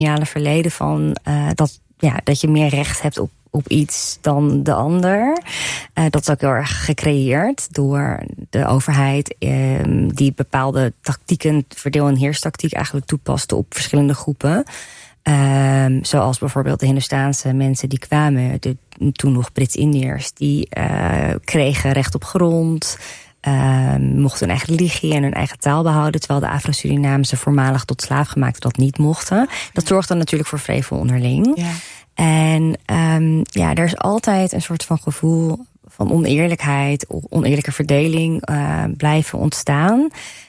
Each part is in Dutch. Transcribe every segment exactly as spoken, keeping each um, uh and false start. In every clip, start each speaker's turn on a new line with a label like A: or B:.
A: koloniale verleden van uh, dat, ja, dat je meer recht hebt op, op iets dan de ander. Uh, dat is ook heel erg gecreëerd door de overheid, um, die bepaalde tactieken, verdeel- en heerstactiek eigenlijk toepaste op verschillende groepen. Um, zoals bijvoorbeeld de Hindoestaanse mensen die kwamen, de toen nog Brits-Indiërs, die uh, kregen recht op grond, uh, mochten hun eigen religie en hun eigen taal behouden, terwijl de Afro-Surinaamse voormalig tot slaafgemaakten dat niet mochten. Dat zorgde natuurlijk voor vrevel onderling. Ja. En um, ja, er is altijd een soort van gevoel van oneerlijkheid, oneerlijke verdeling uh, blijven ontstaan.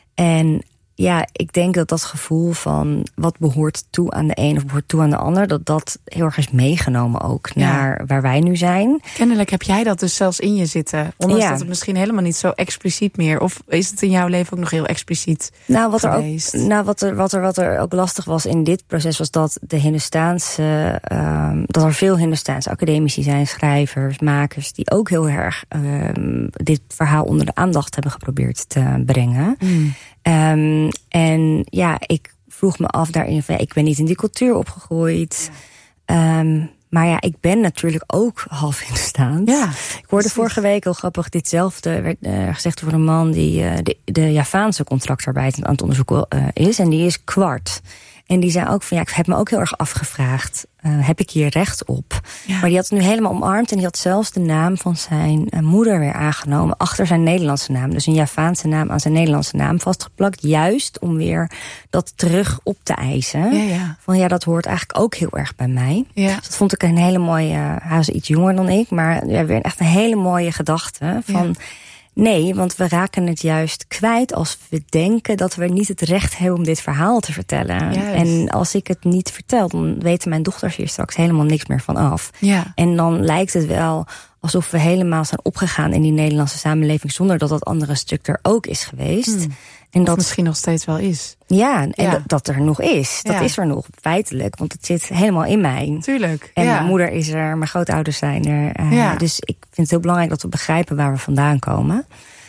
A: En ja, ik denk dat dat gevoel van wat behoort toe aan de een of behoort toe aan de ander, dat dat heel erg is meegenomen ook ja. naar waar wij nu zijn.
B: Kennelijk heb jij dat dus zelfs in je zitten. Ondanks ja. dat het misschien helemaal niet zo expliciet meer. Of is het in jouw leven ook nog heel expliciet
A: nou, wat
B: geweest?
A: Er ook, nou, wat er, wat, er, wat er ook lastig was in dit proces was dat de Hindoestaanse, um, dat er veel Hindoestaanse academici zijn, schrijvers, makers, die ook heel erg um, dit verhaal onder de aandacht hebben geprobeerd te brengen. Mm. Um, en ja, ik vroeg me af daarin van, ja, ik ben niet in die cultuur opgegroeid. Ja. Um, maar ja, ik ben natuurlijk ook half Hindoestaans. Ja, ik hoorde vorige week heel grappig ditzelfde werd uh, gezegd door een man die uh, de, de Javaanse contractarbeid aan het onderzoeken uh, is. En die is kwart. En die zei ook van, ja, ik heb me ook heel erg afgevraagd, uh, heb ik hier recht op? Ja. Maar die had het nu helemaal omarmd en die had zelfs de naam van zijn uh, moeder weer aangenomen achter zijn Nederlandse naam. Dus een Javaanse naam aan zijn Nederlandse naam vastgeplakt, juist om weer dat terug op te eisen. Ja, ja. Van ja, dat hoort eigenlijk ook heel erg bij mij. Ja. Dus dat vond ik een hele mooie, uh, hij was iets jonger dan ik, maar ja, weer echt een hele mooie gedachte van, ja. Nee, want we raken het juist kwijt als we denken dat we niet het recht hebben om dit verhaal te vertellen. Juist. En als ik het niet vertel, dan weten mijn dochters hier straks helemaal niks meer van af. Ja. En dan lijkt het wel alsof we helemaal zijn opgegaan in die Nederlandse samenleving zonder dat dat andere stuk er ook is geweest.
B: Hmm. En dat misschien nog steeds wel is.
A: Ja, en ja. Dat, dat er nog is. Dat ja. is er nog, feitelijk. Want het zit helemaal in mij.
B: Tuurlijk.
A: En
B: ja.
A: mijn moeder is er, mijn grootouders zijn er. Uh, ja. Dus ik vind het heel belangrijk dat we begrijpen waar we vandaan komen.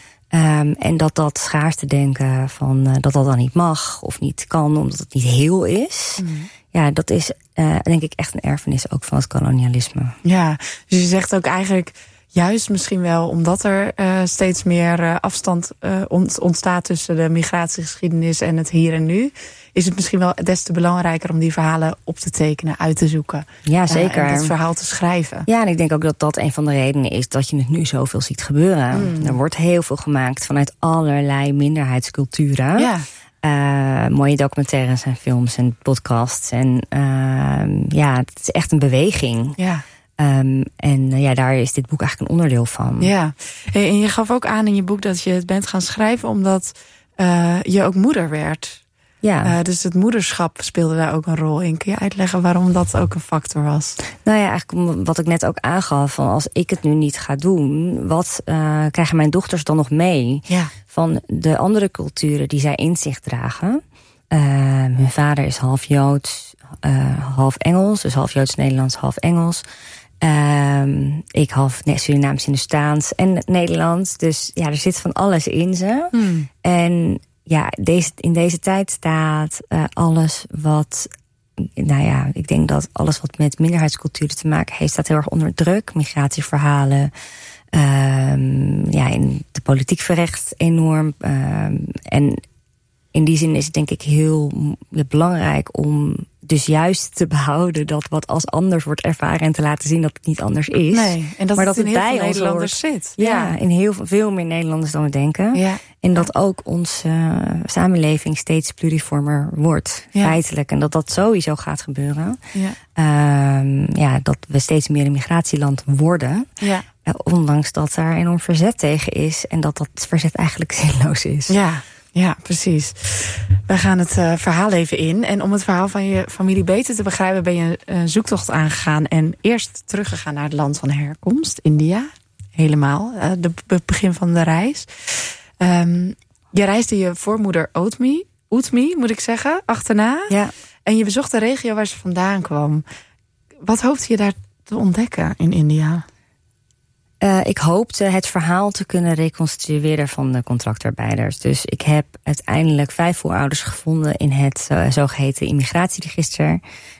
A: Um, en dat dat schaarste denken van uh, dat dat dan niet mag of niet kan, omdat het niet heel is. Mm. Ja, dat is uh, denk ik echt een erfenis ook van het kolonialisme.
B: Ja, dus je zegt ook eigenlijk, juist misschien wel omdat er uh, steeds meer uh, afstand uh, ontstaat tussen de migratiegeschiedenis en het hier en nu, is het misschien wel des te belangrijker om die verhalen op te tekenen, uit te zoeken.
A: Ja, zeker.
B: Uh, en dat verhaal te schrijven.
A: Ja, en ik denk ook dat dat een van de redenen is dat je het nu zoveel ziet gebeuren. Mm. Er wordt heel veel gemaakt vanuit allerlei minderheidsculturen. Ja. Uh, mooie documentaires en films en podcasts. En uh, ja, het is echt een beweging. Ja. Um, en uh, ja, daar is dit boek eigenlijk een onderdeel van.
B: Ja, en je gaf ook aan in je boek dat je het bent gaan schrijven omdat uh, je ook moeder werd. Ja. Uh, dus het moederschap speelde daar ook een rol in. Kun je uitleggen waarom dat ook een factor was?
A: Nou ja, eigenlijk wat ik net ook aangaf, van als ik het nu niet ga doen, wat uh, krijgen mijn dochters dan nog mee? Ja. Van de andere culturen die zij in zich dragen. Uh, mijn vader is half Joods, uh, half Engels, dus half Joods-Nederlands, half Engels. Uh, ik half Surinaams, Hindoestaans en Nederlands. Dus ja, er zit van alles in ze. Hmm. En ja, deze, in deze tijd staat uh, alles wat, nou ja, ik denk dat alles wat met minderheidsculturen te maken heeft, staat heel erg onder druk. Migratieverhalen, um, ja, in de politiek verrecht enorm. Um, en in die zin is het denk ik heel belangrijk om dus juist te behouden dat wat als anders wordt ervaren en te laten zien dat het niet anders is.
B: Nee, en dat
A: maar
B: het
A: dat
B: in
A: het
B: heel
A: bij
B: veel
A: ons
B: Nederlanders
A: hoort.
B: zit.
A: Ja,
B: ja,
A: in heel veel meer Nederlanders dan we denken. Ja. En dat ook onze uh, samenleving steeds pluriformer wordt, ja. feitelijk. En dat dat sowieso gaat gebeuren. Ja. Um, ja, dat we steeds meer een migratieland worden. Ja. Uh, ondanks dat daar enorm verzet tegen is. En dat dat verzet eigenlijk zinloos is.
B: Ja. Ja, precies. We gaan het uh, verhaal even in. En om het verhaal van je familie beter te begrijpen, ben je een zoektocht aangegaan en eerst teruggegaan naar het land van herkomst, India. Helemaal, uh, de, het begin van de reis. Um, je reisde je voormoeder Ootmi, Oetmi, moet ik zeggen, achterna.
A: Ja.
B: En je bezocht de regio waar ze vandaan kwam. Wat hoopte je daar te ontdekken in India?
A: Uh, ik hoopte het verhaal te kunnen reconstrueren van de contractarbeiders. Dus ik heb uiteindelijk vijf voorouders gevonden in het uh, zogeheten immigratieregister.